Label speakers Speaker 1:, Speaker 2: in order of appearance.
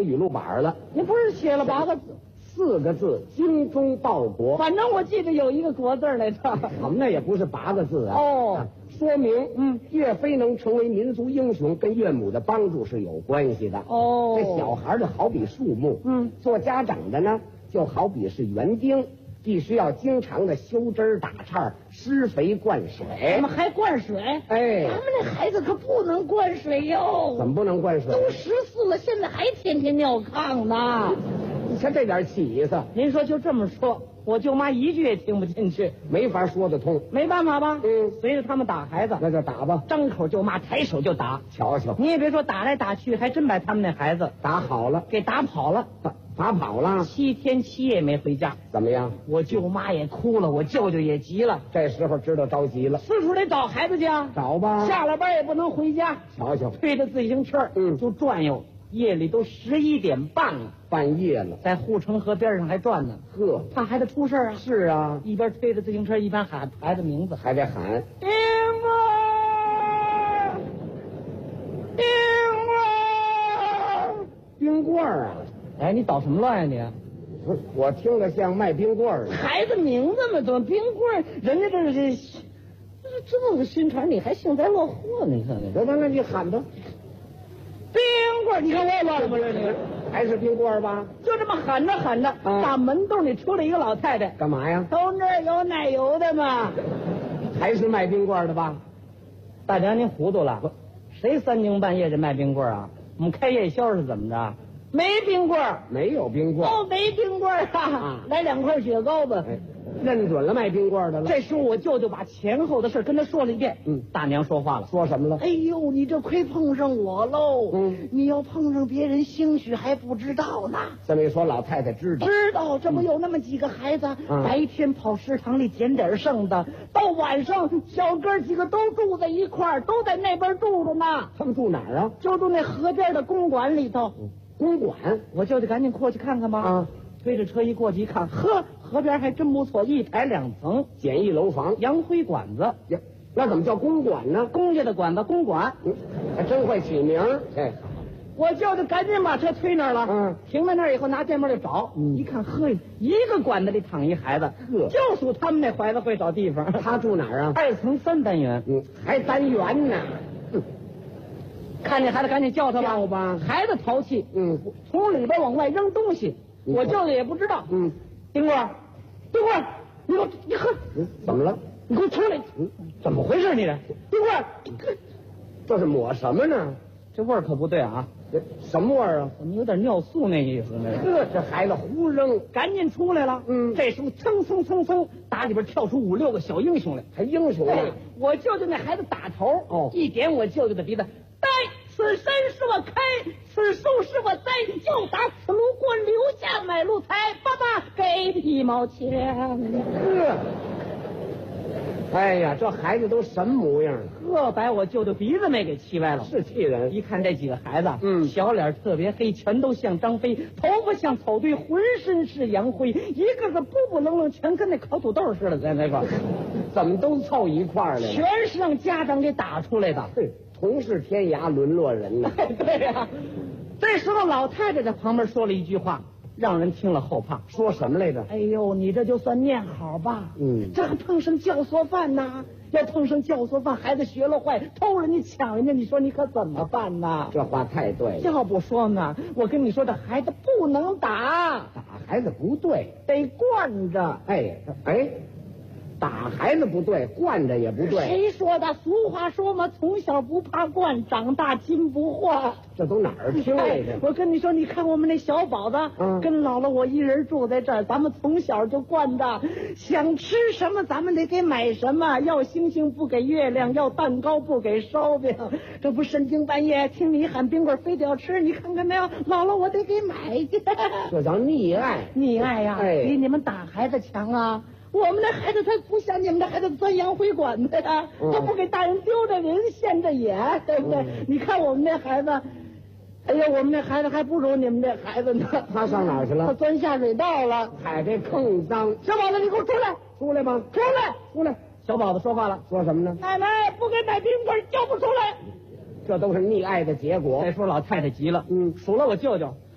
Speaker 1: 成语录板了。
Speaker 2: 你不是写了8个字
Speaker 1: ？4个字，精忠报国。
Speaker 2: 反正我记得有一个国字来着。
Speaker 1: 我们那也不是8个字啊。
Speaker 2: 哦，
Speaker 1: 说明岳飞能成为民族英雄，跟岳母的帮助是有关系的。
Speaker 2: 哦，
Speaker 1: 这小孩的好比树木，做家长的呢，就好比是园丁，必须要经常的修枝打杈、施肥灌水。
Speaker 2: 怎么还灌水？
Speaker 1: 哎，
Speaker 2: 咱们这孩子可不能灌水哟。
Speaker 1: 怎么不能灌水？
Speaker 2: 都14了，现在还天天尿炕呢。
Speaker 1: 你瞧这点起色。
Speaker 2: 您说就这么说，我舅妈一句也听不进去，
Speaker 1: 没法说得通。
Speaker 2: 没办法吧？随着他们打孩子，
Speaker 1: 那就打吧，
Speaker 2: 张口就骂，抬手就打。
Speaker 1: 瞧瞧，
Speaker 2: 你也别说打来打去，还真把他们那孩子
Speaker 1: 打好了，
Speaker 2: 给打跑了，
Speaker 1: 打跑了
Speaker 2: ，7天7夜没回家。
Speaker 1: 怎么样？
Speaker 2: 我舅妈也哭了，我舅舅也急了。
Speaker 1: 这时候知道着急了，
Speaker 2: 四处得找孩子去啊，
Speaker 1: 找吧。
Speaker 2: 下了班也不能回家，
Speaker 1: 瞧瞧，
Speaker 2: 推着自行车，就转悠。夜里都11点半了，
Speaker 1: 半夜了，
Speaker 2: 在护城河边上还转呢。
Speaker 1: 呵，
Speaker 2: 怕孩子出事啊。
Speaker 1: 是啊，
Speaker 2: 一边推着自行车，一边喊孩子名字，
Speaker 1: 还得喊
Speaker 2: 丁儿，丁儿，
Speaker 1: 冰棍儿啊！
Speaker 2: 哎，你捣什么乱呀你？
Speaker 1: 不是，我听着像卖冰棍儿。
Speaker 2: 孩子名字嘛，怎么冰棍儿？人家这么新传，你还幸灾乐祸呢？你看看，
Speaker 1: 那你喊吧。
Speaker 2: 冰棍儿，你看我乱了吗？这你
Speaker 1: 还是冰棍儿吧？
Speaker 2: 就这么喊着喊着，大门洞里出来一个老太太，
Speaker 1: 干嘛呀？
Speaker 2: 同志有奶油的吗？
Speaker 1: 还是卖冰棍儿的吧？
Speaker 2: 大娘您糊涂了，谁3更半夜的卖冰棍儿啊？我们开夜宵是怎么着？没冰棍儿，
Speaker 1: 没有冰棍儿
Speaker 2: 哦，没冰棍儿啊！来2块雪糕吧。
Speaker 1: 认准了卖冰棍儿的了。
Speaker 2: 这时候我舅舅把前后的事跟他说了一遍。大娘说话了，
Speaker 1: 说什么了？
Speaker 2: 哎呦，你这亏碰上我喽！你要碰上别人，兴许还不知道呢。
Speaker 1: 这么一说，老太太知道。
Speaker 2: 知道，这不有那么几个孩子，白天跑食堂里捡点剩的，到晚上小哥几个都住在一块儿，都在那边住着呢。
Speaker 1: 他们住哪儿啊？
Speaker 2: 就住那河边的公馆里头。
Speaker 1: 公馆，
Speaker 2: 我舅舅赶紧过去看看吧。推着车一过去一看，呵，河边还真不错，1排2层，
Speaker 1: 简易楼房，
Speaker 2: 洋灰馆子。
Speaker 1: 那怎么叫公馆呢？
Speaker 2: 公家的馆子，公馆。
Speaker 1: 还真会起名儿。哎，
Speaker 2: 我舅舅赶紧把车推那儿了。停在那儿以后，拿电门就找。一看，呵，一个馆子里躺一孩子，就属他们那怀子会找地方。
Speaker 1: 他住哪儿啊
Speaker 2: ？2层3单元。
Speaker 1: 还单元呢。
Speaker 2: 看见孩子赶紧叫他吧。
Speaker 1: 叫吧。
Speaker 2: 孩子淘气。从里边往外扔东西。我舅舅也不知道。丁棍儿，丁棍儿，你喝。
Speaker 1: 怎么了？
Speaker 2: 你给我出来。怎么回事你这？丁棍儿，
Speaker 1: 这是抹什么呢？
Speaker 2: 这味儿可不对啊！
Speaker 1: 什么味儿啊？
Speaker 2: 怎么有点尿素那意思呢？
Speaker 1: 这孩子胡扔，
Speaker 2: 赶紧出来了。这时候蹭蹭蹭蹭，打里边跳出5、6个小英雄来，
Speaker 1: 还英雄呢。
Speaker 2: 我舅舅那孩子打头，一点我舅舅的鼻子，呆，此山是我开，此树是我栽，就打此路过，留下买路财，爸爸给1毛钱。
Speaker 1: 哎呀，这孩子都什么模样了？
Speaker 2: 把我舅舅鼻子没给气歪了，
Speaker 1: 是气人。
Speaker 2: 一看这几个孩子，小脸特别黑，全都像张飞，头发像草堆，浑身是洋灰，一个个不不愣愣，全跟那烤土豆似的，在那块
Speaker 1: 怎么都凑一块儿来了？
Speaker 2: 全是让家长给打出来的。
Speaker 1: 同是天涯沦落人呐。
Speaker 2: 对呀。这时候老太太在旁边说了一句话，让人听了后怕。
Speaker 1: 说什么来着？
Speaker 2: 哎呦，你这就算念好吧。这还碰上教唆犯呐？要碰上教唆犯，孩子学了坏，偷人家抢人家，你说你可怎么办呢？
Speaker 1: 这话太对了。
Speaker 2: 要不说呢，我跟你说，这孩子不能打，
Speaker 1: 打孩子不对，
Speaker 2: 得惯着。
Speaker 1: 打孩子不对，惯着也不对。
Speaker 2: 谁说的？俗话说嘛，从小不怕惯，长大金不换。
Speaker 1: 这都哪儿听来的？
Speaker 2: 我跟你说，你看我们那小宝子，跟姥姥我一人住在这儿，咱们从小就惯着，想吃什么咱们得给买什么，要星星不给月亮，要蛋糕不给烧饼。这不深更半夜听你喊冰棍，非得要吃，你看看没有？姥姥我得给买去。
Speaker 1: 这叫溺爱，
Speaker 2: 溺爱呀！比你们打孩子强啊！我们那孩子他不像你们的孩子钻洋灰馆子呀，他不给大人丢着人现着眼，对不对？你看我们那孩子，哎呀，我们那孩子还不如你们这孩子呢。
Speaker 1: 他上哪儿去了？
Speaker 2: 他钻下水道了。
Speaker 1: 踩这坑脏。
Speaker 2: 小宝子，你给我出来！
Speaker 1: 出来吧！
Speaker 2: 出来！出来！小宝子说话了，
Speaker 1: 说什么呢？
Speaker 2: 奶奶不给买冰棍，叫不出来。
Speaker 1: 这都是溺爱的结果。
Speaker 2: 再说老太太急了，数落我舅舅，